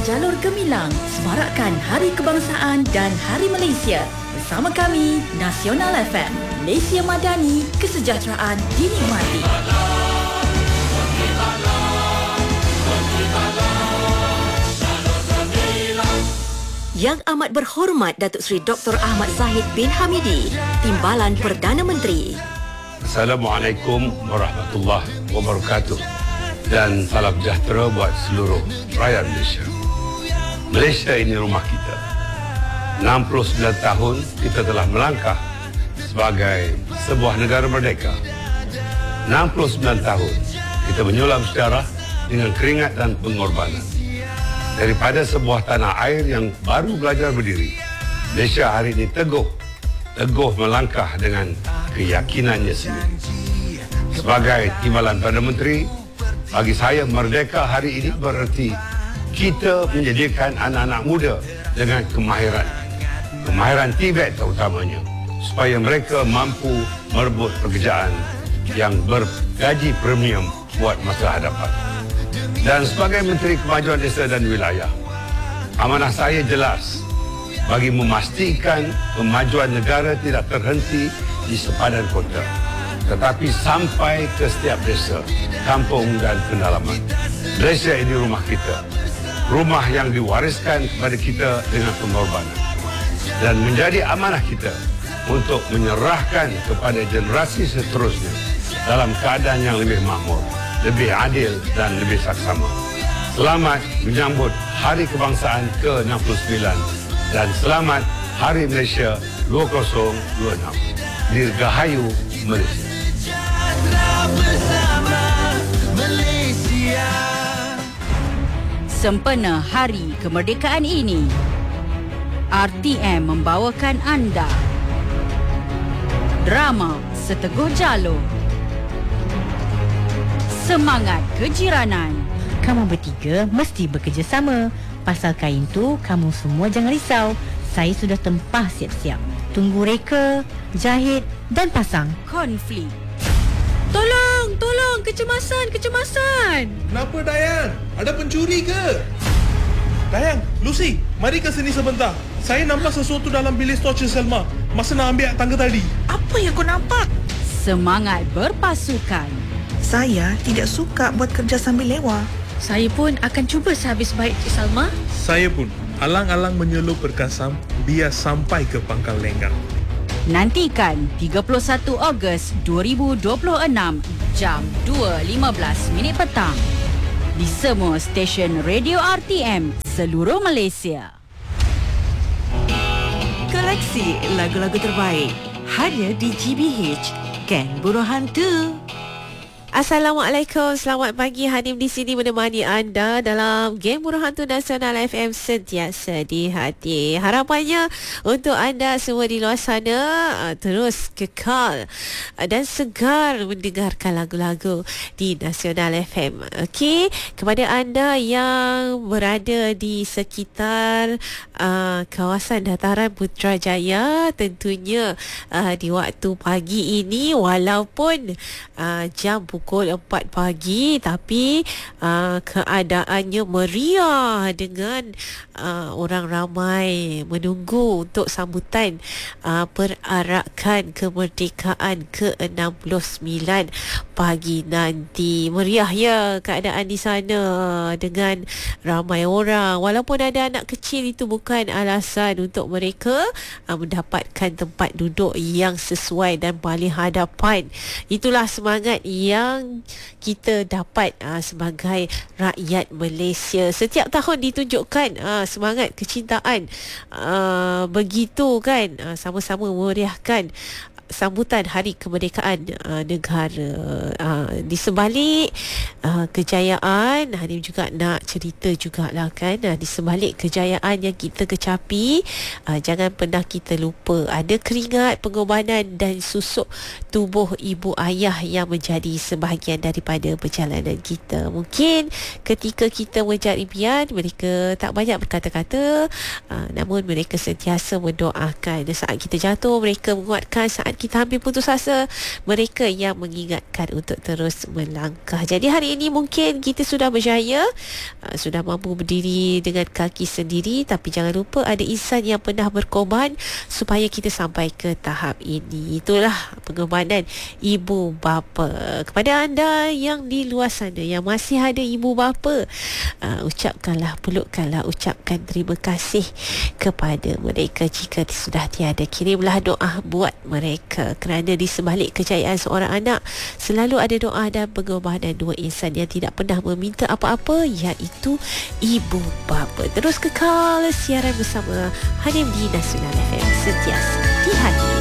Jalur Gemilang semarakkan Hari Kebangsaan dan Hari Malaysia. Bersama kami, Nasional FM, Malaysia Madani, kesejahteraan dinikmati. Yang amat berhormat Datuk Seri Dr. Ahmad Zahid bin Hamidi, Timbalan Perdana Menteri. Assalamualaikum warahmatullahi wabarakatuh dan salam sejahtera buat seluruh rakyat Malaysia. Malaysia ini rumah kita. 69 tahun kita telah melangkah sebagai sebuah negara merdeka. 69 tahun kita menyulam sejarah dengan keringat dan pengorbanan. Daripada sebuah tanah air yang baru belajar berdiri, Malaysia hari ini teguh melangkah dengan keyakinannya sendiri. Sebagai Timbalan Perdana Menteri, bagi saya merdeka hari ini bererti kita menjadikan anak-anak muda dengan kemahiran Tibet terutamanya, supaya mereka mampu merebut pekerjaan yang bergaji premium buat masa hadapan. Dan sebagai Menteri Kemajuan Desa dan Wilayah, amanah saya jelas bagi memastikan kemajuan negara tidak terhenti di sepadan kota, tetapi sampai ke setiap desa, kampung dan pedalaman. Malaysia ini rumah kita, rumah yang diwariskan kepada kita dengan pengorbanan, dan menjadi amanah kita untuk menyerahkan kepada generasi seterusnya dalam keadaan yang lebih makmur, lebih adil dan lebih saksama. Selamat menyambut Hari Kebangsaan ke-69 dan selamat Hari Malaysia 2026. Dirgahayu Malaysia. Sempena Hari Kemerdekaan ini, RTM membawakan anda drama Seteguh Jalur, Semangat Kejiranan. Kamu bertiga mesti bekerjasama. Pasal kain tu, kamu semua jangan risau. Saya sudah tempah siap-siap. Tunggu reka, jahit dan pasang. Konflik. Tolong, kecemasan. Kenapa, Dayan? Ada pencuri ke? Dayan, Lucy, mari ke sini sebentar. Saya nampak sesuatu dalam bilik torture Selma masa nak ambil tangga tadi. Apa yang kau nampak? Semangat berpasukan. Saya tidak suka buat kerja sambil lewa. Saya pun akan cuba sehabis baik, Cik Salma. Saya pun alang-alang menyelup berkasam biar sampai ke Pangkal Lenggang. Nantikan 31 Ogos 2026 jam 2.15 petang di semua stesen radio RTM seluruh Malaysia. Koleksi lagu-lagu terbaik hanya di GBH, Geng Buruh Hantu. Assalamualaikum, selamat pagi. Hanim di sini menemani anda dalam Geng Buruh Hantu Nasional FM sentiasa di hati. Harapannya untuk anda semua di luar sana terus kekal dan segar mendengarkan lagu-lagu di Nasional FM. Okey, kepada anda yang berada di sekitar kawasan dataran Putrajaya, tentunya di waktu pagi ini walaupun jam pukul 4 pagi tapi keadaannya meriah dengan orang ramai menunggu untuk sambutan perarakan kemerdekaan ke-69 pagi nanti. Meriah ya keadaan di sana dengan ramai orang. Walaupun ada anak kecil, itu bukan alasan untuk mereka mendapatkan tempat duduk yang sesuai dan paling hadapan. Itulah semangat yang kita dapat sebagai rakyat Malaysia. Setiap tahun ditunjukkan semangat kecintaan begitu kan, sama-sama memeriahkan sambutan Hari Kemerdekaan negara. Di sebalik kejayaan, Hanim juga nak cerita jugalah kan, di sebalik kejayaan yang kita kecapi, jangan pernah kita lupa ada keringat, pengorbanan dan susuk tubuh ibu ayah yang menjadi sebahagian daripada perjalanan kita. Mungkin ketika kita mengejar impian, mereka tak banyak berkata-kata, namun mereka sentiasa mendoakan. Saat kita jatuh, mereka menguatkan. Saat kita hampir putus asa, mereka yang mengingatkan untuk terus melangkah. Jadi hari ini mungkin kita sudah berjaya, sudah mampu berdiri dengan kaki sendiri, tapi jangan lupa ada insan yang pernah berkorban supaya kita sampai ke tahap ini. Itulah pengorbanan ibu bapa. Kepada anda yang di luar sana yang masih ada ibu bapa, ucapkanlah, pelukkanlah, ucapkan terima kasih kepada mereka. Jika sudah tiada, kirimlah doa buat mereka, kerana di sebalik kejayaan seorang anak selalu ada doa dan pengorbanan dua insan yang tidak pernah meminta apa-apa, iaitu ibu bapa. Terus kekal siaran bersama Hanim di Nasional FM, sentiasa di hati.